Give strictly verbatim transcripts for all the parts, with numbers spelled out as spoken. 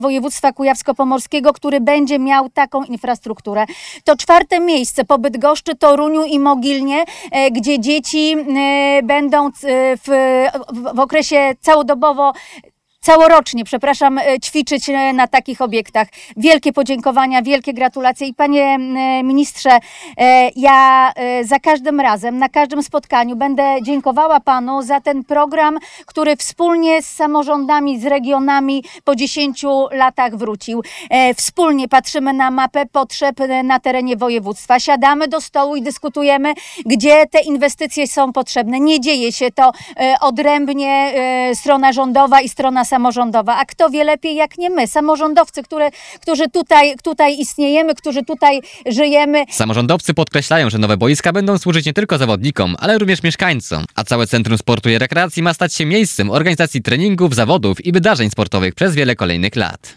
województwa kujawsko-pomorskiego, który będzie miał taką infrastrukturę. To czwarte miejsce po Bydgoszczy, Toruniu i Mogilnie, gdzie dzieci będą w, w okresie całodobowo Całorocznie, przepraszam, ćwiczyć na takich obiektach. Wielkie podziękowania, wielkie gratulacje. I panie ministrze, ja za każdym razem, na każdym spotkaniu będę dziękowała panu za ten program, który wspólnie z samorządami, z regionami po dziesięciu latach wrócił. Wspólnie patrzymy na mapę potrzeb na terenie województwa. Siadamy do stołu i dyskutujemy, gdzie te inwestycje są potrzebne. Nie dzieje się to odrębnie, strona rządowa i strona samorządowa. A kto wie lepiej jak nie my, samorządowcy, które, którzy tutaj, tutaj istniejemy, którzy tutaj żyjemy. Samorządowcy podkreślają, że nowe boiska będą służyć nie tylko zawodnikom, ale również mieszkańcom. A całe Centrum Sportu i Rekreacji ma stać się miejscem organizacji treningów, zawodów i wydarzeń sportowych przez wiele kolejnych lat.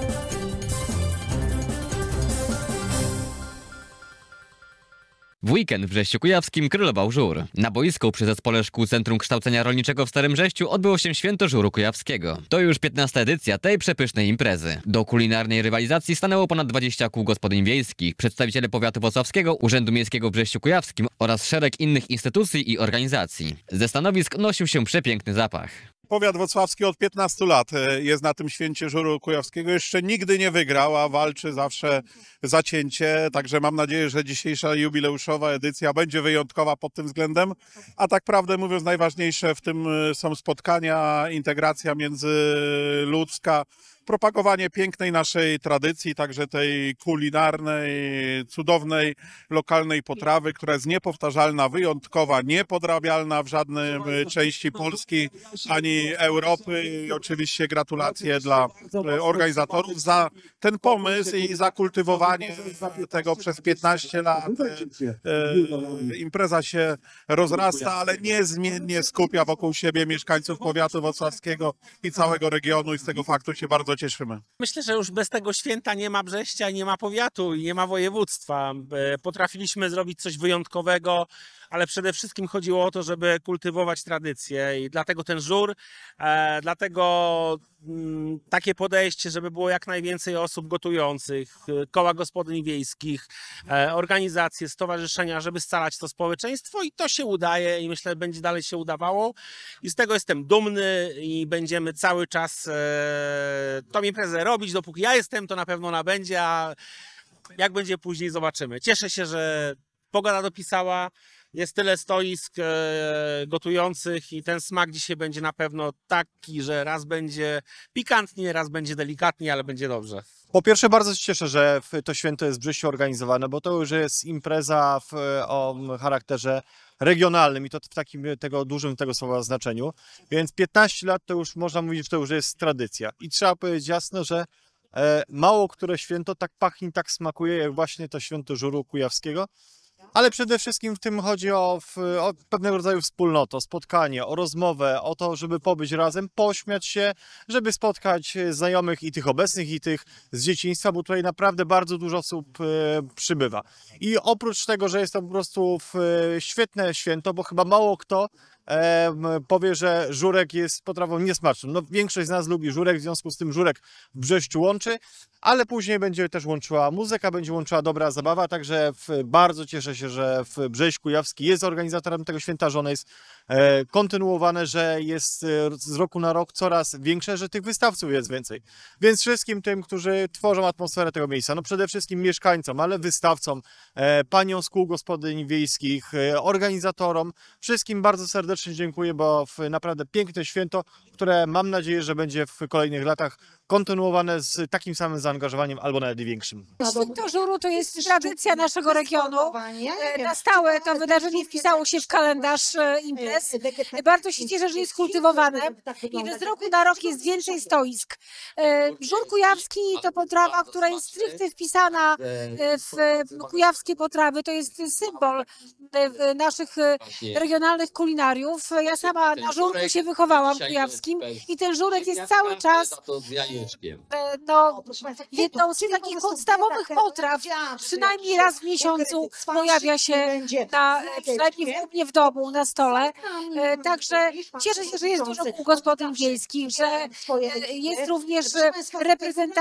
W weekend w Brześciu Kujawskim królował żur. Na boisku przy Zespole Szkół Centrum Kształcenia Rolniczego w Starym Brześciu odbyło się Święto Żuru Kujawskiego. To już piętnasta edycja tej przepysznej imprezy. Do kulinarnej rywalizacji stanęło ponad dwadzieścia kół gospodyń wiejskich, przedstawiciele powiatu włocławskiego, Urzędu Miejskiego w Brześciu Kujawskim oraz szereg innych instytucji i organizacji. Ze stanowisk nosił się przepiękny zapach. Powiat włocławski od piętnastu lat jest na tym święcie Żuru Kujawskiego. Jeszcze nigdy nie wygrał, a walczy zawsze zacięcie. Także mam nadzieję, że dzisiejsza jubileuszowa edycja będzie wyjątkowa pod tym względem. A tak prawdę mówiąc, najważniejsze w tym są spotkania, integracja międzyludzka, propagowanie pięknej naszej tradycji, także tej kulinarnej, cudownej, lokalnej potrawy, która jest niepowtarzalna, wyjątkowa, niepodrabialna w żadnej części Polski ani Europy. I oczywiście gratulacje dla organizatorów za ten pomysł i za kultywowanie tego przez piętnaście lat. Impreza się rozrasta, ale niezmiennie skupia wokół siebie mieszkańców powiatu włocławskiego i całego regionu i z tego faktu się bardzo cieszymy. Myślę, że już bez tego święta nie ma Brześcia, nie ma powiatu i nie ma województwa. Potrafiliśmy zrobić coś wyjątkowego, ale przede wszystkim chodziło o to, żeby kultywować tradycję i dlatego ten żur, e, dlatego m, takie podejście, żeby było jak najwięcej osób gotujących, koła gospodyń wiejskich, e, organizacje, stowarzyszenia, żeby scalać to społeczeństwo i to się udaje i myślę, że będzie dalej się udawało i z tego jestem dumny i będziemy cały czas e, tą imprezę robić, dopóki ja jestem, to na pewno ona będzie, a jak będzie później zobaczymy. Cieszę się, że pogoda dopisała. Jest tyle stoisk e, gotujących i ten smak dzisiaj będzie na pewno taki, że raz będzie pikantnie, raz będzie delikatnie, ale będzie dobrze. Po pierwsze bardzo się cieszę, że to święto jest w Brześciu organizowane, bo to już jest impreza w, o charakterze regionalnym i to w takim tego dużym tego słowa znaczeniu. Więc piętnaście lat to już można mówić, że to już jest tradycja. I trzeba powiedzieć jasno, że e, mało które święto tak pachnie, tak smakuje, jak właśnie to święto Żuru Kujawskiego. Ale przede wszystkim w tym chodzi o, o pewnego rodzaju wspólnotę, o spotkanie, o rozmowę, o to, żeby pobyć razem, pośmiać się, żeby spotkać znajomych i tych obecnych, i tych z dzieciństwa, bo tutaj naprawdę bardzo dużo osób e, przybywa. I oprócz tego, że jest to po prostu e, świetne święto, bo chyba mało kto e, powie, że żurek jest potrawą niesmaczną. No, większość z nas lubi żurek, w związku z tym żurek w Brześciu łączy, ale później będzie też łączyła muzyka, będzie łączyła dobra zabawa, także w, bardzo cieszę się, że w Brześć Kujawski jest organizatorem tego święta, że ono jest e, kontynuowane, że jest e, z roku na rok coraz większe, że tych wystawców jest więcej. Więc wszystkim tym, którzy tworzą atmosferę tego miejsca, no przede wszystkim mieszkańcom, ale wystawcom, e, paniom z kół gospodyń wiejskich, e, organizatorom, wszystkim bardzo serdecznie dziękuję, bo w, naprawdę piękne święto, które mam nadzieję, że będzie w kolejnych latach kontynuowane z takim samym zaangażowaniem albo nawet większym. Święto Żuru to jest tradycja naszego regionu. Na stałe to wydarzenie wpisało się w kalendarz imprez. Bardzo się cieszę, że jest kultywowane i że z roku na rok jest więcej stoisk. Żur Kujawski to potrawa, która jest stricte wpisana w kujawskie potrawy. To jest symbol naszych regionalnych kulinariów. Ja sama na żurku się wychowałam kujawskim i ten żurek jest cały czas e, no, jedną z takich podstawowych potraw przynajmniej raz w miesiącu pojawia się na, przynajmniej w, u mnie w domu, na stole. E, Także cieszę się, że jest dużo kół gospodyń wiejskich, że e, jest również reprezentacja